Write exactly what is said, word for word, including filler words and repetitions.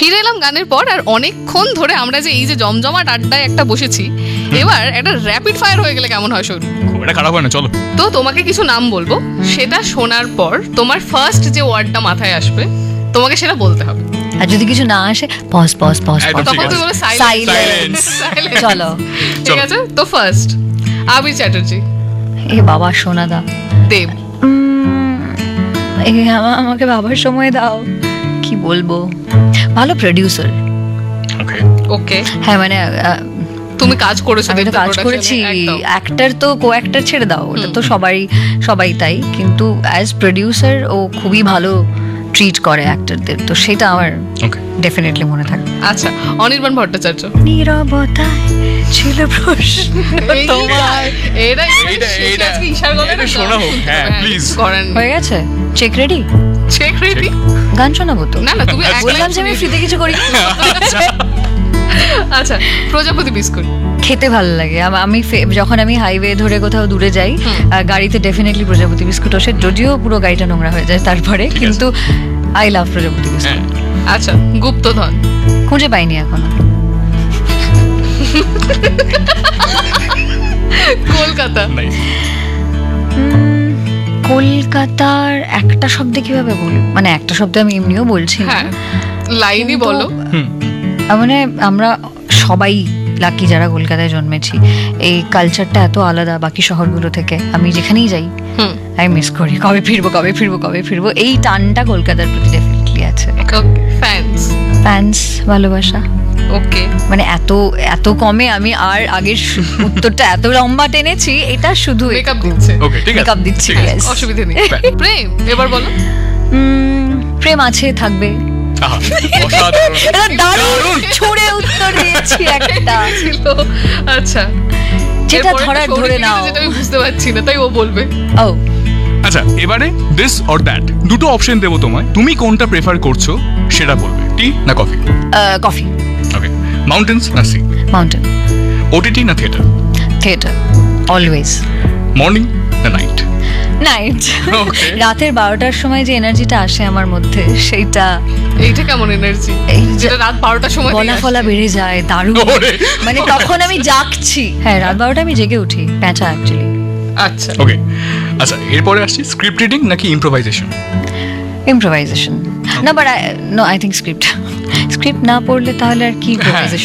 ফিরে এলাম গানের পর, আর অনেকক্ষণ ধরে আমরা যে এই যে জমজমাট আড্ডায় একটা বসেছি, এবার একটা র্যাপিড ফায়ার হয়ে গেলে কেমন হয় সৌরভ? খুব একটা খারাপ হয় না, চলো। তো তোমাকে কিছু নাম বলবো, সেটা শোনার পর তোমার ফার্স্ট যে ওয়ার্ডটা মাথায় আসবে তোমাকে সেটা বলতে হবে। আর যদি কিছু না আসে পজ পজ পজ একদম তখন তুমি বলো সাইলেন্স। সাইলেন্স। চলো ঠিক আছে, তো ফার্স্ট আবির চ্যাটার্জি। এ বাবা সোনাদা। দেব। উম, এ আমা- আমাকে বাবার সময় দাও। কি বলবো, ভালো প্রডিউসার। ওকে ওকে, হ্যাঁ মানে আহ, তুমি কাজ করেছো, আমি তো দেবদার কাজ production-এ, করেছি। একদম। অ্যাক্টর তো কো অ্যাক্টর ছেড়ে দাও, ওটা তো সবাই সবাই তাই, কিন্তু অ্যাজ প্রডিউসার ও খুবই ভালো ট্রিট করে অ্যাক্টরদের, তো সেটা আমার ওকে ডেফিনেটলি মনে থাকবে। আচ্ছা, অনির্বাণ ভট্টাচার্য। নীরবতায় ছিল প্রশ্ন তোমার। এটাই এইটা- শেষে এইটা- আজকে ঈশার গলায় এটা গান শোনা হোক, শুনতে হ্যাঁ, হবে, please। কিছু করার নেই। হয়ে গেছে, চেক রেডি, চেক রেডি। গান শোনাবো তো। না না, তুমি এক বললাম line যে আমি শুনিয়ে ফ্রিতে কিছু করি। আচ্ছা, প্রজাপতি বিস্কুট। খেতে ভালো লাগে। আম- আমি ফে- যখন আমি হাইওয়ে ধরে কোথাও দূরে যাই, হুম। আহ, গাড়িতে ডেফিনেটলি প্রজাপতি বিস্কুট আসে, যদিও পুরো গাড়িটা নোংরা হয়ে যায় তারপরে, কিন্তু আই লাভ প্রজাপতি বিস্কুট। আচ্ছা, গুপ্তধন। খুঁজে পাইনি এখনো। কলকাতা। নাইস। উম, কলকাতার একটা শব্দে কিভাবে বলি, মানে একটা শব্দে আমি এমনিও বলছি না। হ্যাঁ, লাইনই কিন্তু, বলো। হুম আহ, মানে আমরা সবাই লাকি যারা কলকাতায় জন্মেছি, এই কালচারটা এত আলাদা বাকি শহরগুলো থেকে। আমি যেখানেই যাই হুম, আমি মিস করি, কবে ফিরবো কবে ফিরবো কবে ফিরবো, এই টানটা কলকাতার প্রতি ডেফিনেটলি আছে। ওকে, ফ্যান্স। ফ্যান্স, ভালোবাসা। ওকে, মানে এত এত কমে আমি আর আগের সু- উত্তরটা এত লম্বা টেনেছি, এটা শুধু মেকআপ দিচ্ছে। ওকে ঠিক আছে মেকআপ দিচ্ছি, ঠিক আছে। yes. অসুবিধা নেই। Fine. প্রেম, এবার বলো। উম, প্রেম আছে, থাকবে। আহা, অসাধারণ। এটা দারুণ ছুড়ে উত্তর দিয়েছি একটা, ছিল। আচ্ছা, যেটা এরপরে ধরার একটা ধরে সৌরভ নাও। লিখেছে যেটা আমি বুঝতে পারছি না, তাই ও বলবে। ও আচ্ছা, এবারে দিস অর দ্যাট দুটো অপশন দেবো তোমায়, তুমি কোনটা প্রেফার করছো সেটা বলবে। টি না কফি? কফি। ওকে। মাউন্টেন্স না সি? মাউন্টেন। ওটিটি না থিয়েটার? Theatre always. মর্নিং না নাইট? নাইট। Okay. রাতের বারোটার সময় যে এনার্জিটা আসে আমার মধ্যে, সেইটা এইটা কেমন এনার্জি? এই যে যেটা রাত বারোটার সময় গলা ফলা বেড়ে যায়, দারুণ। ওরে। মানে তখন আমি জাগছি। হ্যাঁ, রাত বারোটা আমি জেগে উঠি, প্যাঁচা অ্যাকচুয়ালি। আচ্ছা, ওকে। আচ্ছা, এরপরে আসছি স্ক্রিপ্ট রিডিং নাকি ইম্প্রোভাইজেশন? ইম্প্রোভাইজেশন। না but no, I think script. Script না পড়লে তাহলে আর কি হ্যাঁ। improvisation